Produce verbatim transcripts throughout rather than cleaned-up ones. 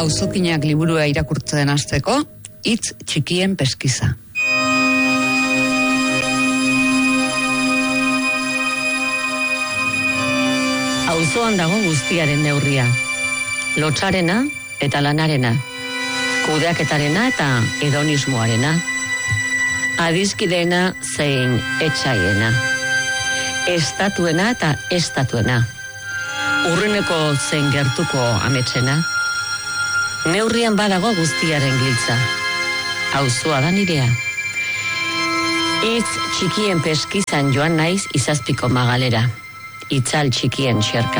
Auzokinak liburua irakurtzen hasteko, hitz txikien peskiza. Auzoan dago guztiaren neurria. Lotsarena eta lanarena. Kudeaketarena eta hedonismoarena. Adiskideena zein etxaiena. Estatuena eta estatuena. Urruneko zein gertuko ametsena. Neurrian badago guztiaren giltza. Auzoa da nirea. Hitz txikien peskizan joan naiz izazpiko magalera. Itzal txikien xerka.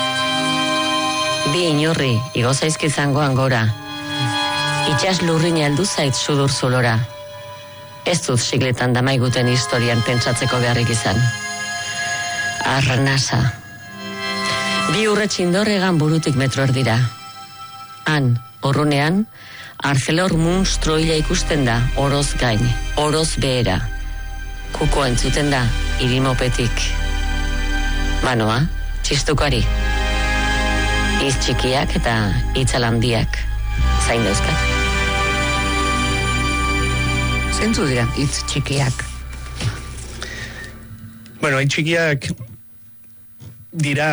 Bi inorri igozaizkizangoan gora. Itxas lurrin heldu zait sudur zulora. Ez dut sigletan damaiguten historian pentsatzeko beharrik izan. Arnasa. Bi urretxindorregan burutik metro erdira. Han, urrunean, Arcelor munstruila ikusten da, oroz gain, oroz behera. Kuko entzuten da, irimopetik. Banoa, txistukari. Iz txikiak eta itzalandiak. Zain dauzkat. Zentzu dira, hitz txikiak? Bueno, hitz txikiak dira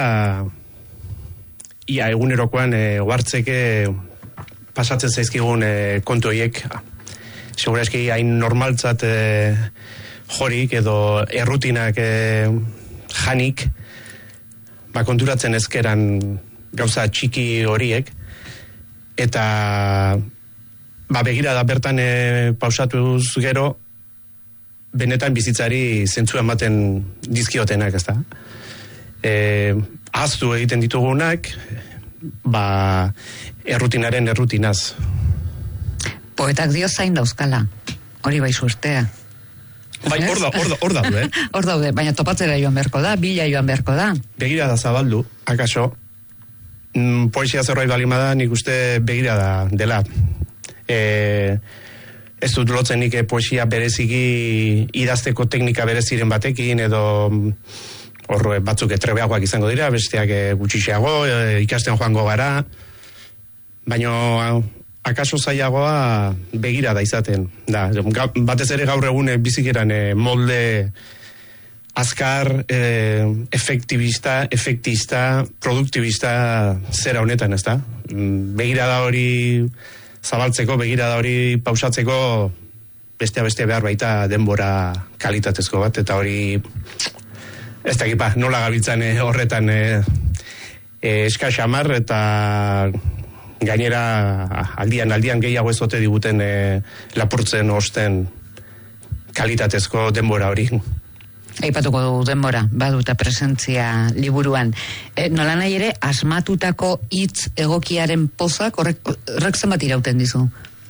ia egunerokoan e, ohartzeke pasatzen zaizkigun e, kontu horiek. Segura eski hain normaltzat e, jorik edo errutinak e, janik, ba konturatzen ezkeran gauza txiki horiek, eta ba begira da bertan e, pausatuz gero benetan bizitzari zentzu ematen dizkiotenak, ezta? E, ahaztu egiten ditugunak, ba errutinaren errutinaz. Poetak dio zain dauzkala, hori bai suertea. Bai, hor da, hor da, hor daude. Hor daude, baina topatzera joan beharko da, bila joan beharko da. Begira da zabaldu, akaso, mm, poesia zerbait balimada, nik uste begira da dela. E, ez dut lotzen nik poesia bereziki idazteko teknika bereziren batekin, edo hor batzuk etrebeagoak izango dira, besteak gutxiago, e, ikasten joango gara, baina akaso zailagoa begira da izaten. Da, batez ere gaur egun bizikeran e, molde azkar, e, efektibista, efektista, produktibista zera honetan, ez da? Begira da hori zabaltzeko, begira da hori pausatzeko, bestea beste behar baita denbora kalitatezko bat, eta hori ez dakipa, nola gabiltzan e, horretan e, e, eskaxamar, eta gainera aldian aldian gehiago ez ote diguten e, lapurtzen osten kalitatezko denbora hori. Aipatuko du denbora, baduta presentzia liburuan. E, nola nahi ere, asmatutako hitz egokiaren pozak horrek, horrek zenbat irauten dizu?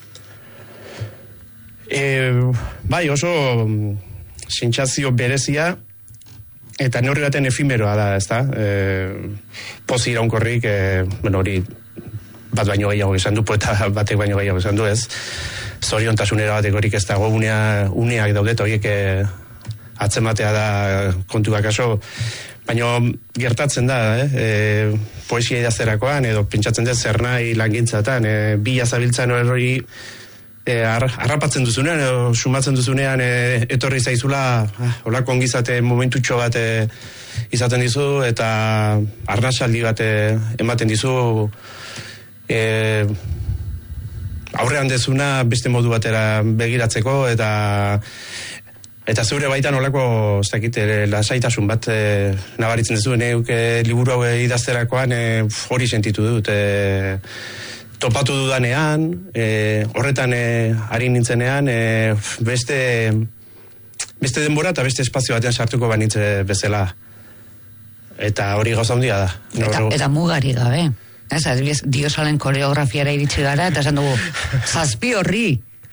E, bai, oso sentsazio berezia eta neurri baten efimeroa da, ezta? E, pozi iraunkorrik, e, bueno, hori bat baino gehiago izan du, poeta batek baino gehiago izan du, ez? Zoriontasunera batek horik ez dago, unea, uneak daudet horiek e, atzematea da kontuak aso, baino gertatzen da, eh? E, poesia idazterakoan, edo pentsatzen dut zer nahi langintzatan, e, bila zabiltzan hori e, ar, harrapatzen duzunean, edo sumatzen duzunean, e, etorri zaizula, ah, holako ongizate momentutxo bat e, izaten dizu, eta arnasaldi bat e, ematen dizu, E, aurrean dezuna beste modu batera begiratzeko, eta eta zure baitan olako ez dakit, lasaitasun bat e, nabaritzen duzu, neuk e, liburu hau idazterakoan e, hori sentitu dut, e, topatu dudanean, e, horretan e, ari nintzenean, e, beste beste denbora eta beste espazio batean sartuko banitze bezala, eta hori gauza handia da. Eta, eta mugari gabe. Ez, adibidez, Diosalen koreografiara iritsi gara, eta esan dugu, zazpi horri.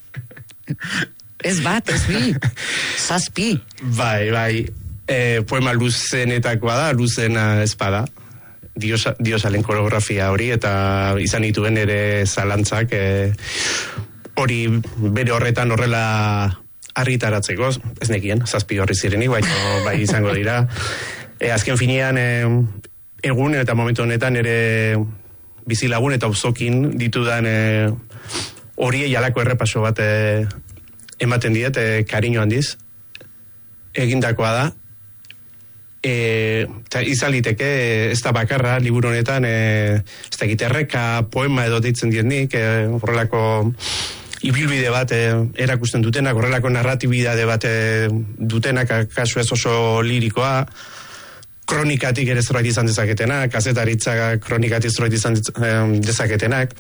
Ez bat, ez bi. Zazpi. Bai, bai. E, poema luzenetakoa da, luzena espada. Diosa, Diosalen koreografia hori, eta izan dituen ere zalantzak, e, hori bere horretan horrela argitaratzeko, ez nekien, zazpi horri zirenik, bai, bai izango dira. E, azken finean, e, egun eta momentu honetan ere bizilagun eta auzokin ditudan e, horiei alako errepaso bat e, ematen diet, e, kariño handiz, egindakoa da. E, izan liteke, ez da bakarra, liburu honetan, e, ez da giterreka, poema edo deitzen diet nik, e, horrelako ibilbide bat e, erakusten dutenak, horrelako narratibidade bat e, dutenak, kasu ez oso lirikoa, kronikatik ere zerbait izan dezaketenak, kazetaritza kronikatik zerbait izan dezaketenak,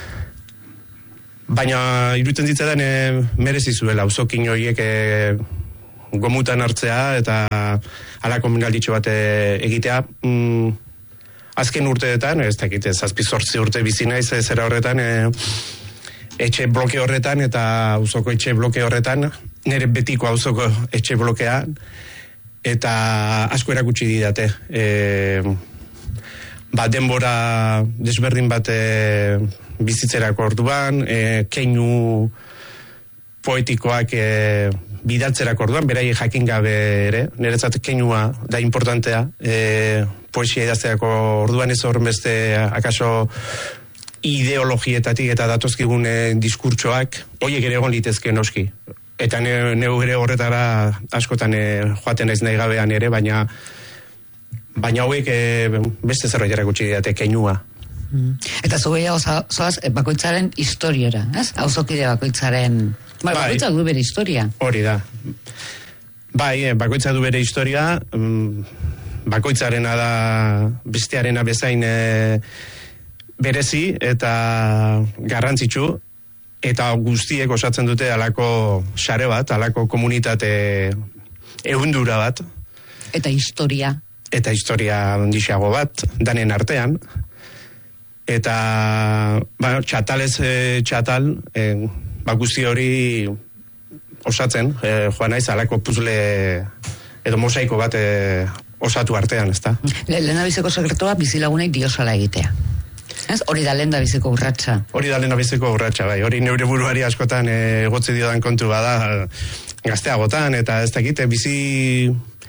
baina iruditzen zitzaidan e, merezi zuela auzokin horiek e, gomutan hartzea eta halako minalditxo bat e, egitea. Mm, azken urteetan, ez dakit, zazpi zortzi urte bizi naiz zera horretan, e, etxe bloke horretan eta auzoko etxe bloke horretan, nire betiko auzoko etxe blokea, eta asko erakutsi didate. E, ba, denbora desberdin bat e, bizitzerako orduan, e, keinu poetikoak e, bidaltzerako orduan, beraiek jakin gabe ere, niretzat keinua da importantea, e, poesia idazterako orduan, ez horrenbeste akaso ideologietatik eta datozkigun e, diskurtsoak, horiek ere egon litezke noski. Eta neu ere horretara askotan e, joaten naiz nahi gabean ere, baina baina hauek e, beste zerbait erakutsi didate keinua. Mm. Eta zu gehiago zoaz bakoitzaren historiera, ez? Auzokide bakoitzaren... Ba, bai, bakoitza du bere historia. Hori da. Bai, bakoitza du bere historia, bakoitzarena da bestearena bezain e, berezi eta garrantzitsu, eta guztiek osatzen dute alako sare bat, alako komunitate ehundura bat. Eta historia. Eta historia ondixago bat, danen artean. Eta, ba, txatalez e, txatal, e, ba, guzti hori osatzen, e, joan naiz, alako puzle edo mosaiko bat e, osatu artean, ezta? Lehen biziko sekretua bizilagunei diosala egitea. Ez? Hori da lehen da biziko urratsa. Hori da lehen da biziko urratsa, bai. Hori neure buruari askotan e, egotzi diodan kontu bada gazteagotan, eta ez dakit, bizi...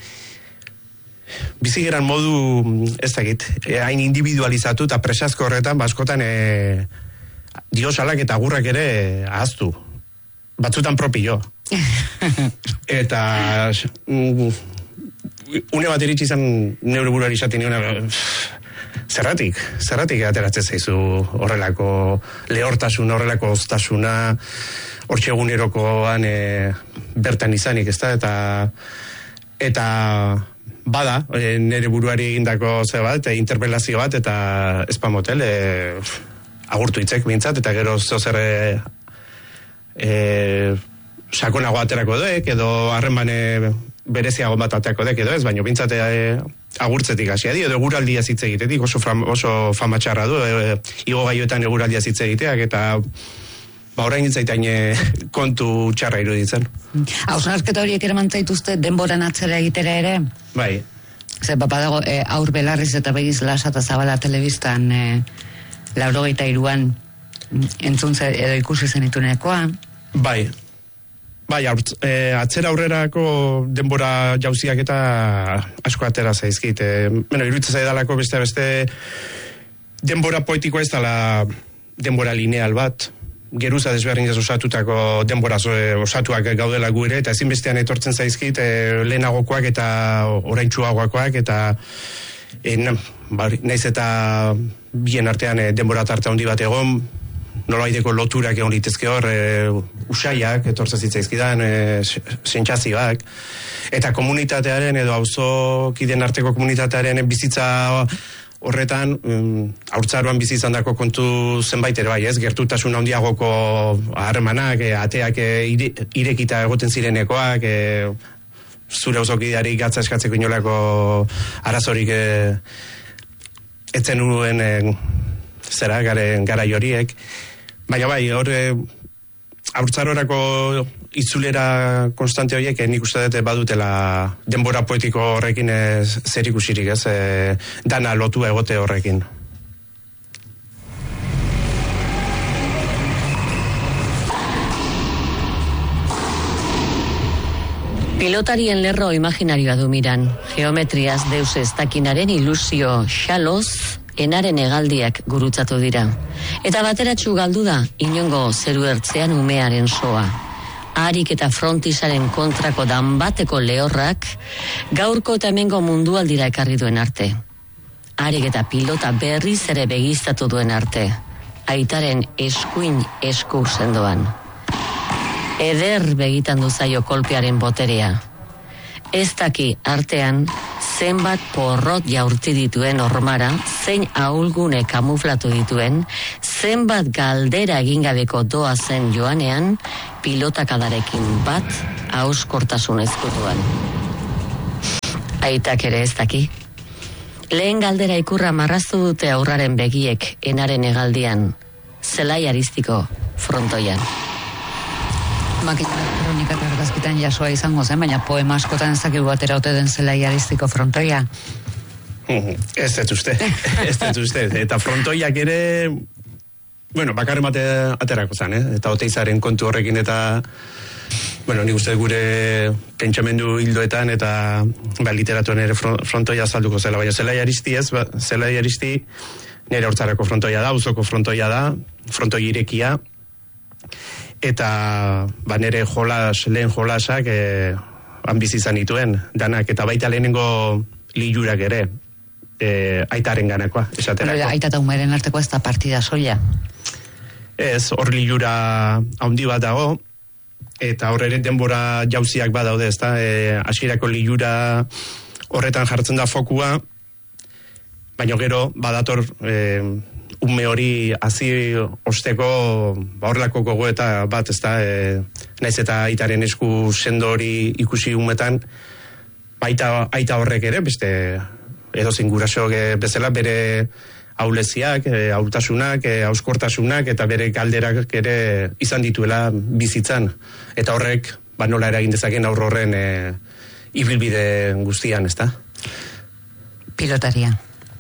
bizi geran modu, ez dakit, e, hain individualizatu eta presazko horretan, baskotan e, diosalak eta agurrak ere ahaztu. Batzutan propio. Eta... Mm, une bat iritsi izan neure buruari izaten niona... Zerratik, zerratik ateratzen zaizu horrelako lehortasun, horrelako oztasuna, hortxe egunerokoan e, bertan izanik, ezta? Eta, eta bada, e, nire buruari egindako ze bat, e, interpelazio bat, eta espamotel, e, agurtu hitzek bintzat, eta gero zozer e, e, sakonago aterako doek, edo harremane bereziago bat ateako dek edo ez, baina bintzate e, agurtzetik hasia di, edo eguraldia zitze egitetik, oso, fam, oso fama txarra du, e, igo gaioetan eguraldia zitze egiteak, eta ba, orain itzaitain e, kontu txarra iruditzen. Hausnarketa horiek ere mantzaituzte denboran atzera egitera ere? Bai. Zer, papadago, e, aur belarriz eta begiz lasa eta zabala telebistan e, laurogeita iruan entzuntze edo ikusi zenitunekoa? Bai. Bai, aurtz, e, atzera aurrerako denbora jauziak eta asko atera zaizkit. E, bueno, iruditzen zaidalako beste beste denbora poetikoa ez dela denbora lineal bat. Geruza desberdinez osatutako denbora osatuak gaudela gu ere, eta ezinbestean etortzen zaizkit e, lehenagokoak eta oraintsuagoakoak, eta e, na, ba, naiz eta bien artean e, denbora tarte handi bat egon, nolaideko loturak egon litezke hor, e, usaiak, etortzen zitzaizkidan, e, sentsazioak, eta komunitatearen edo auzokideen arteko komunitatearen bizitza horretan, um, haurtzaroan bizi izandako kontu zenbait ere bai, ez, gertutasun handiagoko harremanak, e, ateak e, ire, irekita egoten zirenekoak, e, zure auzokideari gatza eskatzeko inolako arazorik e, etzen nuen e, zera, garen garai horiek. Baina bai, hor haurtzarorako itzulera konstante horiek nik uste dut badutela denbora poetiko horrekin zer ikusirik, ez, e, dana lotua egote horrekin. Pilotarien lerro imaginarioa du miran. Geometriaz deus ez dakinaren ilusio xaloz enaren hegaldiak gurutzatu dira. Eta bateratsu galdu da inongo zeru ertzean umearen soa. Harik eta frontisaren kontrako danbateko lehorrak gaurko eta hemengo mundualdira ekarri duen arte. Harik eta pilota berriz ere begiztatu duen arte. Aitaren eskuin eskur sendoan. Eder begitan duzaio kolpearen boterea. Ez daki artean zenbat porrot jaurti dituen ormara, zein ahulgune kamuflatu dituen, zenbat galdera egingabeko doa zen joanean, pilotakadarekin bat hauskortasun ezkutuan. Aitak ere ez daki. Lehen galdera ikurra marraztu dute aurraren begiek enaren hegaldian, zelai aristiko frontoian. Makina kronika eta argazkitan jasoa izango zen, baina poema askotan ezakigu atera ote den zelai aristiko frontoia. Ez dut uste, ez dut uste. Eta frontoiak ere, bueno, bakarren bate aterako zen, eh? Eta oteizaren kontu horrekin eta, bueno, nik uste gure pentsamendu hildoetan eta ba, literatuan ere frontoia azalduko zela, baina zelai aristi ez, ba, zelai aristi nire hortzarako frontoia da, uzoko frontoia da, frontoi irekia, eta ba, nire jolas, lehen jolasak eh, hanbizi izan dituen, danak, eta baita lehenengo lilurak ere, eh, aitaren ganakoa, esaterako. Bueno, aita eta umeren arteko ez da partida soila. Ez, hor lilura haundi bat dago, eta hor ere denbora jauziak badaude, ez da, e, hasierako lilura horretan jartzen da fokua, baina gero badator e, ume hori hazi osteko ba, horrelako gogoeta bat, ez da, e, naiz eta aitaren esku sendo hori ikusi umetan, baita aita horrek ere, beste edo zingurasok bezala bere auleziak, e, aurtasunak, e, auskortasunak eta bere galderak ere izan dituela bizitzan. Eta horrek, ba nola eragin dezaken aurro horren e, ibilbide guztian, ez da? Pilotaria.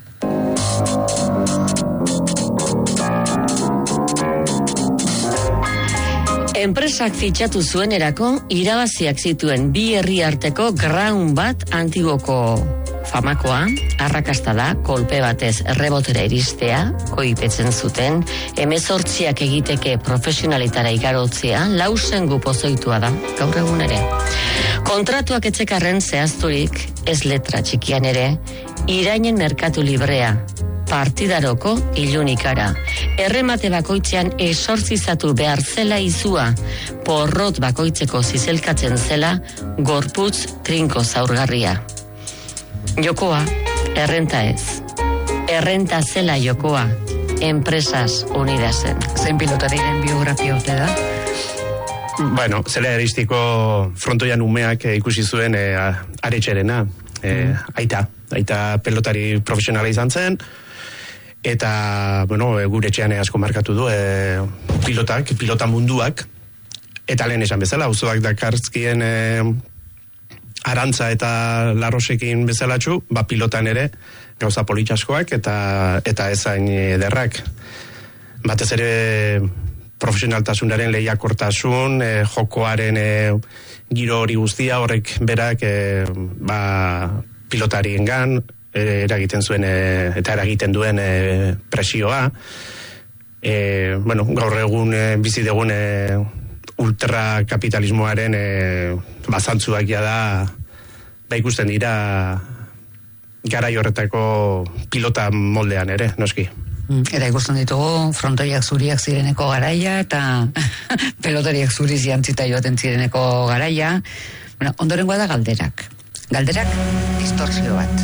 Enpresak fitxatu zuenerako irabaziak zituen bi herri arteko ground bat Antigoko famakoa, arrakasta da, kolpe batez errebotera iristea, koipetzen zuten, hemezortziak egiteke profesionalitara igarotzea, lausengu pozoitua da, gaur egun ere. Kontratuak etxekarren zehazturik, ez letra txikian ere, irainen merkatu librea, partidaroko ilunikara. Erremate bakoitzean esortzizatu behar zela izua, porrot bakoitzeko zizelkatzen zela, gorputz trinko zaurgarria. Jokoa, errenta ez. Errenta zela jokoa, Empresas Unidasen. Zein pilotariren biografia urte da? Bueno, zela eristiko frontoian umeak e, ikusi zuen e, aretxerena, e, mm. aita, aita pelotari profesionala izan zen, eta, bueno, e, gure etxean asko markatu du e, pilotak, pilota munduak, eta lehen esan bezala, auzoak dakartzkien e, arantza eta larrosekin bezalatxu, ba pilotan ere gauza politxaskoak eta eta ezain ederrak. Batez ere profesionaltasunaren lehiakortasun, e, jokoaren e, giro hori guztia horrek berak e, ba, pilotariengan e, eragiten zuen e, eta eragiten duen e, presioa. E, bueno, gaur egun e, bizi dugun e, ultrakapitalismoaren e, bazantzuak ja da ba ikusten dira garai horretako pilota moldean ere, noski. Eta ikusten ditugu frontoiak zuriak zireneko garaia eta pelotariak zuriz jantzita joaten zireneko garaia. Bueno, ondorengoa da galderak. Galderak distorsio bat.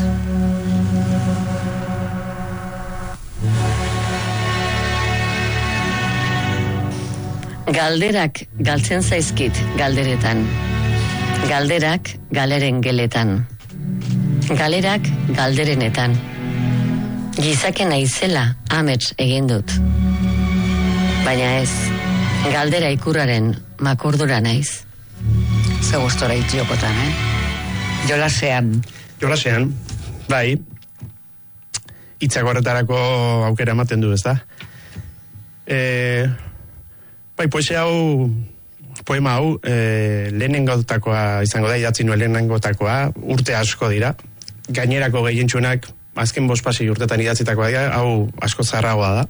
Galderak galtzen zaizkit galderetan. Galderak galeren geletan. Galerak galderenetan. Gizaken naizela amets egin dut. Baina ez, galdera ikurraren makurdura naiz. Ze gustora itxiokotan, eh? Jolasean. Jolasean, bai. Itzak horretarako aukera ematen du, ez da? E, bai, poesia hau, poema hau, e, lehenengotakoa izango da, idatzi nuen lehenengotakoa, urte asko dira. Gainerako gehientsunak, azken bost pasei urtetan idatzitakoa dira, hau asko zarragoa da.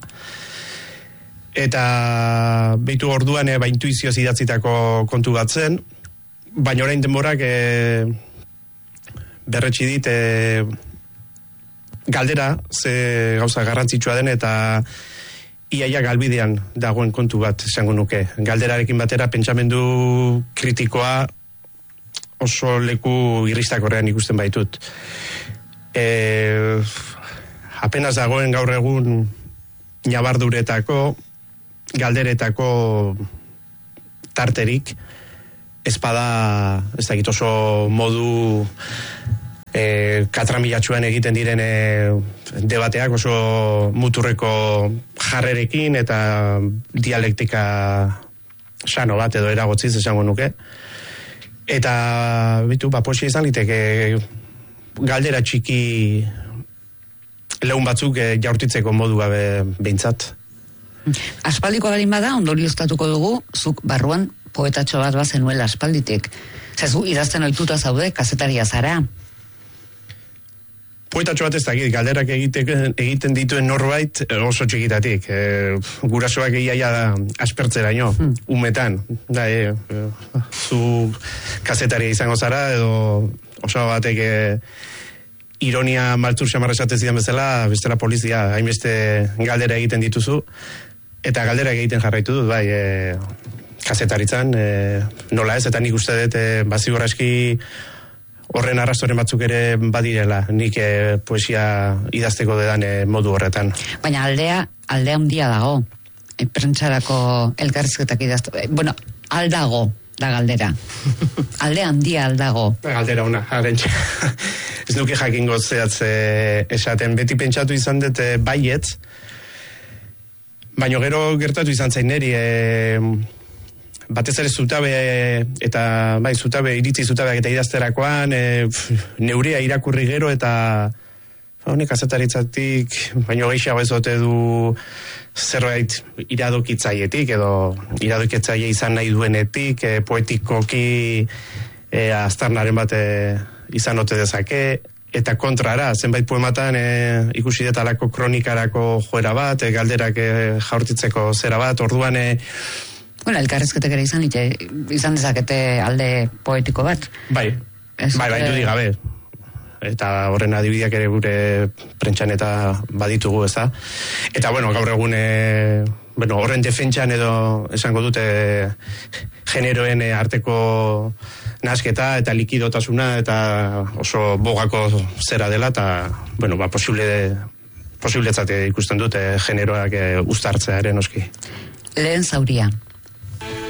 Eta behitu orduan e, ba, intuizioz idatzitako kontu bat zen, baina orain denborak e, berretsi dit e, galdera, ze gauza garrantzitsua den, eta iaia galbidean dagoen kontu bat esango nuke. Galderarekin batera pentsamendu kritikoa oso leku irristakorrean ikusten baitut. E, apenas dagoen gaur egun nabarduretako, galderetako tarterik, espada, ez dakit oso modu e, katramilatxuan egiten diren e, debateak oso muturreko jarrerekin eta dialektika sano bat edo eragotziz esango nuke. Eta bitu, ba, poesia izan liteke galdera txiki lehun batzuk e, jaurtitzeko modu gabe behintzat. Aspaldiko balin bada, ondorioztatuko dugu, zuk barruan poetatxo bat bazenuela aspalditik. Zezu, idazten ohituta zaude, kazetaria zara. Poetatxo bat ez dakit, galderak egiten, egiten dituen norbait oso txikitatik. E, gurasoak egiaia da aspertzeraino, hmm. umetan. Da, e, e, zu kazetaria izango zara, edo oso batek e, ironia maltzur xamarra esatez zidan bezala, bestela polizia, hainbeste galdera egiten dituzu, eta galdera egiten jarraitu dut, bai, e, kazetaritzan, e, nola ez, eta nik uste dut, e, bazigorra eski horren arrastoren batzuk ere badirela, nik e, poesia idazteko dedan e, modu horretan. Baina aldea, aldea handia dago, e, prentsarako elkarrizketak idaztu, e, bueno, aldago da galdera. Alde handia aldago. Galdera una, arentxe. Ez nuke jakingo zehatz e, esaten, beti pentsatu izan dut e, baietz, baina gero gertatu izan zain neri, e, batez ere zutabe, eta bai, zutabe, iritzi zutabeak eta idazterakoan, e, neurea irakurri gero, eta honek azetaritzatik, baino gehiago ez ote du zerbait iradokitzaietik, edo iradokitzaie izan nahi duenetik, e, poetikoki e, aztarnaren bat e, izan ote dezake, eta kontrara, zenbait poematan e, ikusi detalako kronikarako joera bat, e, galderak e, jaurtitzeko zera bat, orduan e, bueno, elkarrezketek ere izan, ite, izan dezakete alde poetiko bat. Bai, ez bai, bai, dudik gabe. Eta horren adibideak ere gure prentxan eta baditugu, ez da. Eta, bueno, gaur egun, e, bueno, horren defentsan edo esango dute generoen arteko nasketa eta likidotasuna eta oso bogako zera dela, eta, bueno, ba, posible, posibletzate ikusten dute generoak e, uztartzea ere noski. Lehen zauria.